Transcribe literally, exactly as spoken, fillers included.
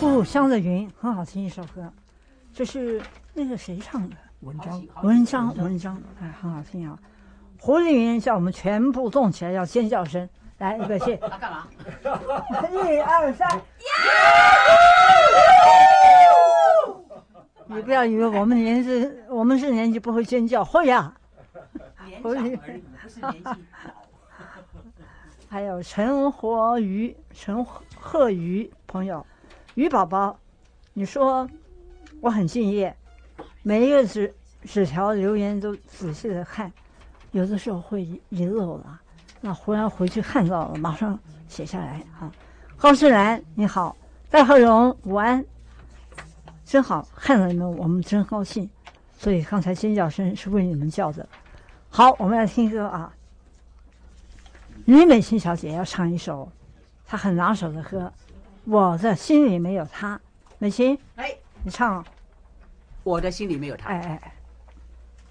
故乡的云很好听一首歌，这是那个谁唱的？ 文章， 文章，文章，哎，很好听啊！胡丽云叫我们全部动起来，要尖叫声，来，预备起！ 他干嘛？ 一二三！你不要以为我们年纪，我们是年纪不会尖叫，会呀、 啊。年长而已，不是年纪老。 还有陈活瑜、陈鹤瑜朋友，于宝宝，你说我很敬业，每一个纸纸条留言都仔细的看，有的时候会遗漏了，那忽然回去看到了，马上写下来啊。高世兰你好，戴鹤荣午安，真好，看了你们我们真高兴，所以刚才尖叫声是为你们叫的。好，我们来听歌啊。李美琴小姐要唱一首她很拿手的歌，我的心里没有她。美琴， 哎， 你唱。 我的心里没有她。 哎哎哎。